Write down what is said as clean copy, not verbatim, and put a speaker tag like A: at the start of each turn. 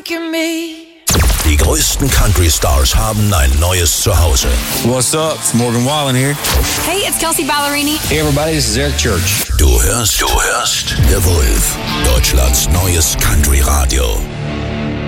A: breaking me.
B: Die größten Country-Stars haben ein neues Zuhause.
C: What's up? It's Morgan Wallen here.
D: Hey, it's Kelsey Ballerini.
C: Hey everybody, this is Eric Church.
B: Du hörst The Wolf, Deutschlands neues Country-Radio.